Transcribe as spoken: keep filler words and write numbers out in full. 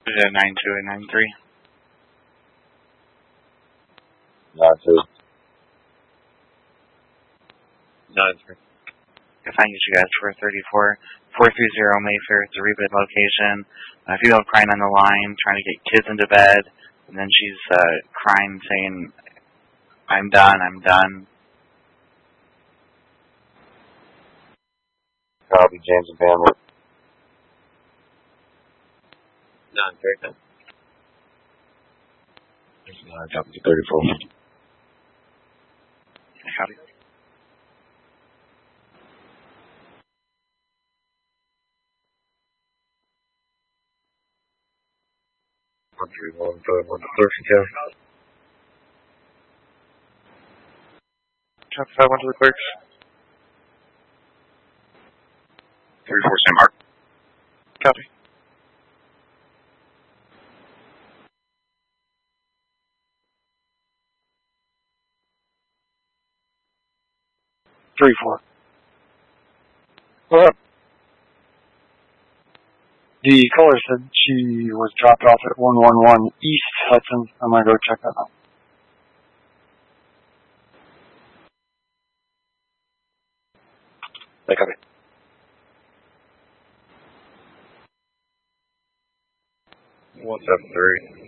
nine two and nine three. nine two. nine three. If I can get you guys for thirty-four four three zero Mayfair, it's a rebid location. A female crying on the line, trying to get kids into bed, and then she's uh, crying, saying, I'm done, I'm done. Copy, James and Pamela. nine three. nine, copy, thirty-four. Copy. one three one five one to Thurston County. Chapter five one to the clerks. three four, Saint Mark. Copy. three four. What up? The caller said she was dropped off at one one one East Hudson. I'm going to go check that out. Hey, copy. one seven three.